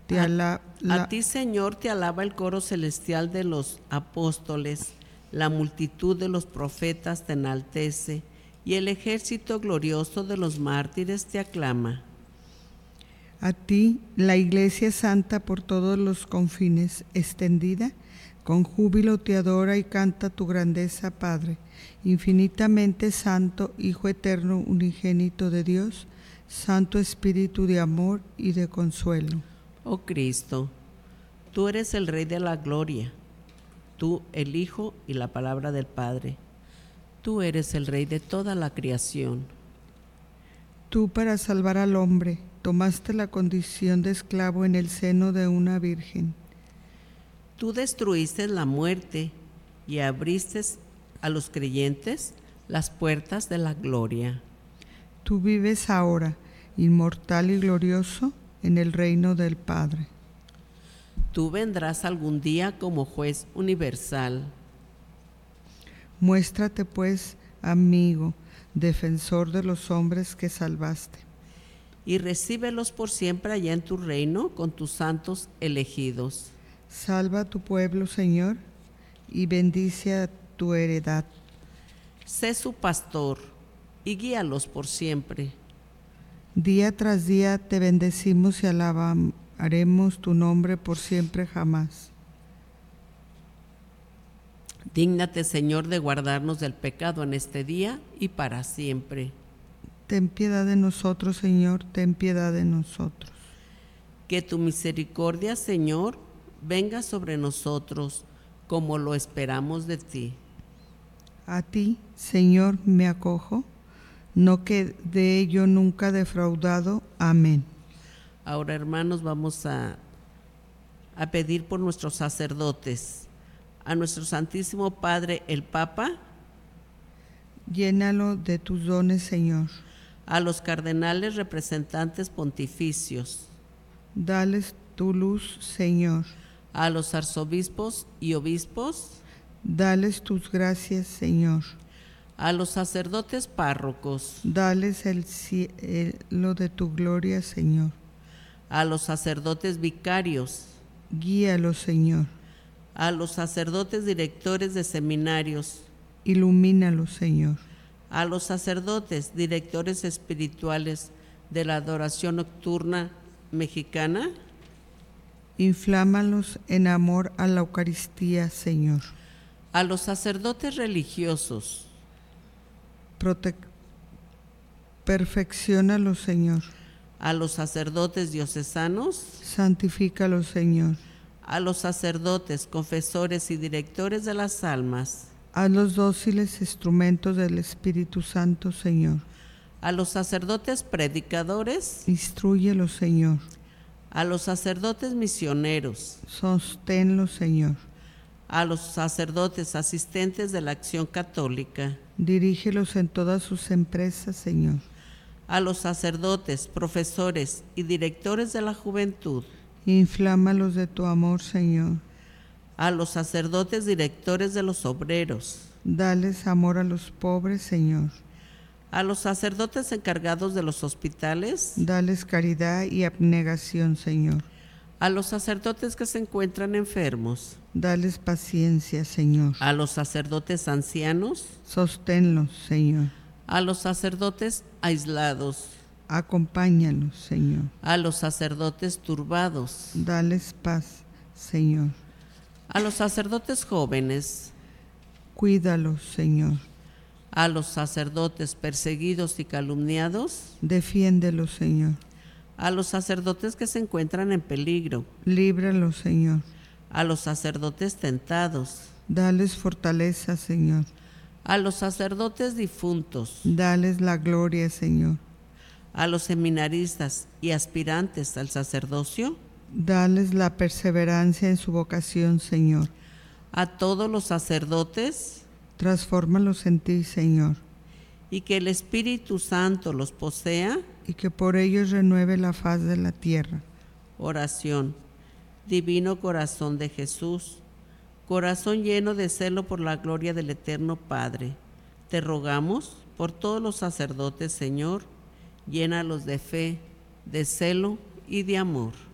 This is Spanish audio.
A ti, Señor, te alaba el coro celestial de los apóstoles, la multitud de los profetas te enaltece, y el ejército glorioso de los mártires te aclama. A ti, la Iglesia Santa por todos los confines extendida, con júbilo te adora y canta tu grandeza, Padre, infinitamente santo, Hijo eterno, unigénito de Dios, Santo Espíritu de amor y de consuelo. Oh Cristo, tú eres el Rey de la gloria, tú el Hijo y la palabra del Padre. Tú eres el Rey de toda la creación. Tú, para salvar al hombre, tomaste la condición de esclavo en el seno de una virgen. Tú destruiste la muerte y abriste a los creyentes las puertas de la gloria. Tú vives ahora, inmortal y glorioso, en el reino del Padre. Tú vendrás algún día como juez universal. Muéstrate, pues, amigo, defensor de los hombres que salvaste. Y recíbelos por siempre allá en tu reino con tus santos elegidos. Salva a tu pueblo, Señor, y bendice a tu heredad. Sé su pastor y guíalos por siempre. Día tras día te bendecimos y alabaremos tu nombre por siempre jamás. Dígnate, Señor, de guardarnos del pecado en este día y para siempre. Ten piedad de nosotros, Señor, ten piedad de nosotros. Que tu misericordia, Señor, venga sobre nosotros como lo esperamos de ti. A ti, Señor, me acojo, no quede yo nunca defraudado. Amén. Ahora, hermanos, vamos a pedir por nuestros sacerdotes. A nuestro Santísimo Padre, el Papa. Llénalo de tus dones, Señor. A los cardenales representantes pontificios. Dales tu luz, Señor. A los arzobispos y obispos. Dales tus gracias, Señor. A los sacerdotes párrocos. Dales el cielo de tu gloria, Señor. A los sacerdotes vicarios. Guíalos, Señor. A los sacerdotes directores de seminarios. Ilumínalos, Señor. A los sacerdotes directores espirituales de la adoración nocturna mexicana. Inflámalos en amor a la Eucaristía, Señor. A los sacerdotes religiosos. Perfecciónalos, Señor. A los sacerdotes diocesanos. Santifícalos, Señor. A los sacerdotes, confesores y directores de las almas. Hazlos dóciles instrumentos del Espíritu Santo, Señor. A los sacerdotes predicadores. Instrúyelos, Señor. A los sacerdotes misioneros. Sosténlos, Señor. A los sacerdotes asistentes de la acción católica. Dirígelos en todas sus empresas, Señor. A los sacerdotes, profesores y directores de la juventud. Inflámalos de tu amor, Señor. A los sacerdotes directores de los obreros. Dales amor a los pobres, Señor. A los sacerdotes encargados de los hospitales. Dales caridad y abnegación, Señor. A los sacerdotes que se encuentran enfermos. Dales paciencia, Señor. A los sacerdotes ancianos. Sosténlos, Señor. A los sacerdotes aislados. Acompáñalos, Señor. A los sacerdotes turbados. Dales paz, Señor. A los sacerdotes jóvenes. Cuídalos, Señor. A los sacerdotes perseguidos y calumniados. Defiéndelos, Señor. A los sacerdotes que se encuentran en peligro. Líbralos, Señor. A los sacerdotes tentados. Dales fortaleza, Señor. A los sacerdotes difuntos. Dales la gloria, Señor. A los seminaristas y aspirantes al sacerdocio. Dales la perseverancia en su vocación, Señor. A todos los sacerdotes. Transfórmalos en ti, Señor. Y que el Espíritu Santo los posea. Y que por ellos renueve la faz de la tierra. Oración. Divino corazón de Jesús, corazón lleno de celo por la gloria del Eterno Padre, te rogamos por todos los sacerdotes, Señor, llénalos de fe, de celo y de amor.